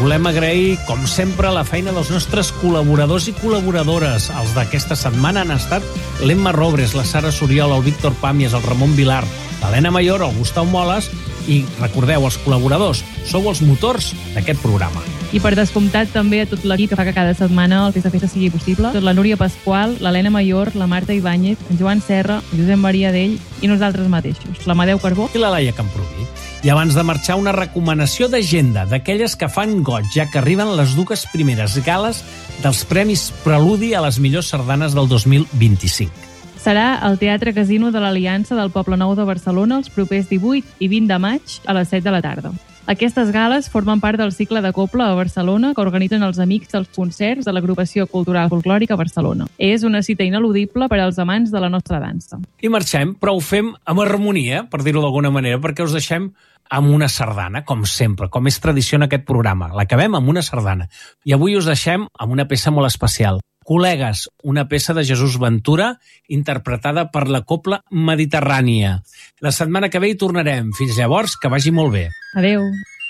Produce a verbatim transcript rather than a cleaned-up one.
Volem agrair, com sempre, la feina dels nostres col·laboradors i col·laboradores. Els d'aquesta setmana han estat l'Emma Robres, la Sara Soriol, el Víctor Pàmies, el Ramon Vilar, l'Helena Mayor, el Gustau Moles i, recordeu, els col·laboradors, sou els motors d'aquest programa. I per descomptat també a tot l'equip que fa que cada setmana el Festa Festa sigui possible. Tot la Núria Pasqual, l'Helena Mayor, la Marta Ibáñez, en Joan Serra, el Josep Maria Dell i nosaltres mateixos, l'Amadeu Carbó i la Laia Camproví. I abans de marxar, una recomanació d'agenda d'aquelles que fan goig, ja que arriben les dues primeres gales dels Premis Preludi a les millors sardanes del dos mil vint-i-cinc. Serà al Teatre Casino de l'Aliança del Poblenou de Barcelona els propers divuit i vint de maig a les set de la tarda. Aquestes gales formen part del cicle de Copla a Barcelona que organitzen els Amics dels Concerts de l'Agrupació Cultural Folclòrica Barcelona. És una cita ineludible per als amants de la nostra dansa. I marxem, però ho fem amb harmonia, per dir-ho d'alguna manera, perquè us deixem amb una sardana, com sempre, com és tradició en aquest programa. L'acabem amb una sardana. I avui us deixem amb una peça molt especial. Col·legues, una peça de Jesús Ventura interpretada per la Copla Mediterrània. La setmana que ve hi tornarem. Fins llavors, que vagi molt bé. Adeu.